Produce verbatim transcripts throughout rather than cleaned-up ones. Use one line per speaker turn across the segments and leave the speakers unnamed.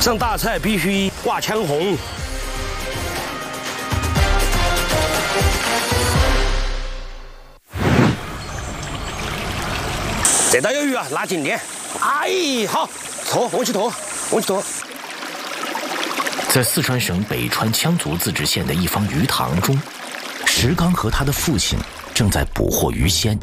上大菜必须挂枪红。这道有鱼啊，拿紧点。哎，好，拖，往起拖，往起拖。
在四川省北川羌族自治县的一方鱼塘中，石刚和他的父亲正在捕获鱼鲜。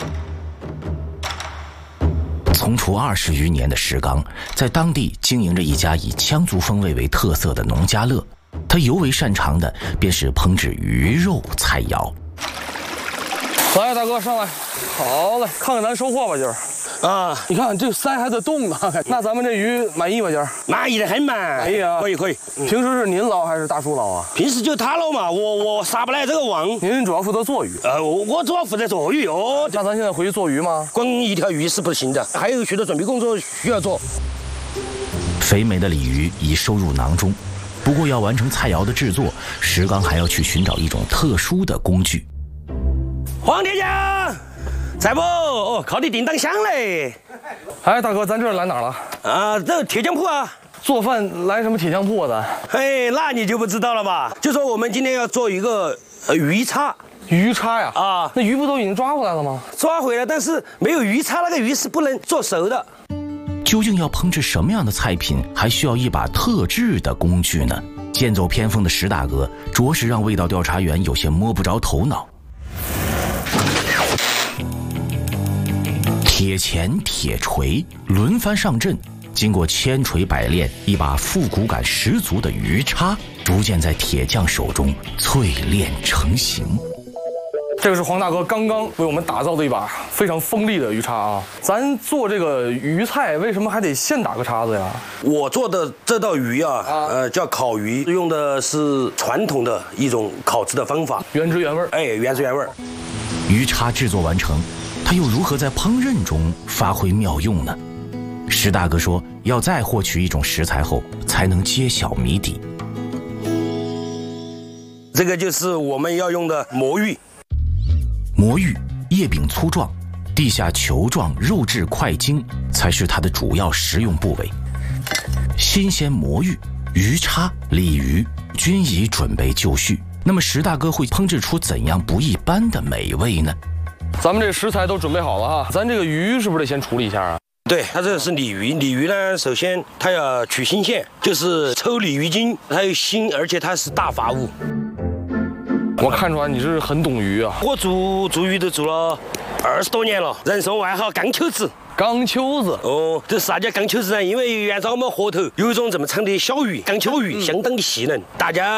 从厨二十余年的石刚，在当地经营着一家以羌族风味为特色的农家乐。他尤为擅长的便是烹制鱼肉菜肴。
来，大哥上来，好嘞，看看咱收获吧，今儿。
啊，
你看这鳃还在动呢，那咱们这鱼满意吧？今儿
满意的很嘛。
满意啊，
可以可以。
嗯、平时是您捞还是大叔捞啊？
平时就他捞嘛，我我撒不来这个网。
您主要负责做鱼。
呃，我我主要负责做鱼哦。
那咱现在回去做鱼吗？
光一条鱼是不行的，还有许多准备工作需要做。
肥美的鲤鱼已收入囊中，不过要完成菜肴的制作，石刚还要去寻找一种特殊的工具。
黄铁匠。在不？哦，靠你叮当响嘞！
哎，大哥，咱这儿来哪儿了？
啊，这铁匠铺啊。
做饭来什么铁匠铺啊？咱？
嘿，那你就不知道了吧？就说我们今天要做一个呃鱼叉。
鱼叉呀？
啊，
那鱼不都已经抓回来了吗？
抓回来，但是没有鱼叉，那个鱼是不能做熟的。
究竟要烹制什么样的菜品，还需要一把特制的工具呢？剑走偏锋的石大哥，着实让味道调查员有些摸不着头脑。铁钳、铁锤轮番上阵，经过千锤百炼，一把复古感十足的鱼叉逐渐在铁匠手中淬炼成型。
这个是黄大哥刚刚为我们打造的一把非常锋利的鱼叉啊！咱做这个鱼菜，为什么还得现打个叉子呀？
我做的这道鱼啊，啊呃，叫烤鱼，用的是传统的一种烤制的方法，
原汁原味。
哎，原汁原味。
鱼叉制作完成。他又如何在烹饪中发挥妙用呢？石大哥说，要再获取一种食材后，才能揭晓谜底。
这个就是我们要用的魔芋。
魔芋叶柄粗壮，地下球状，肉质块晶，才是它的主要食用部位。新鲜魔芋、鱼叉、鲤鱼均已准备就绪。那么石大哥会烹制出怎样不一般的美味呢？
咱们这食材都准备好了哈，咱这个鱼是不是得先处理一下啊？
对，它这个是鲤鱼，鲤鱼呢，首先它要取心线，就是抽鲤鱼筋，它有心，而且它是大发物。
我看出来你是很懂鱼啊！
我做做鱼都做了二十多年了，人送外号钢球子。
钢球子
哦，这啥叫钢球子呢？因为原来我们河头有一种这么长的小鱼，钢球鱼，相当的细嫩，大家。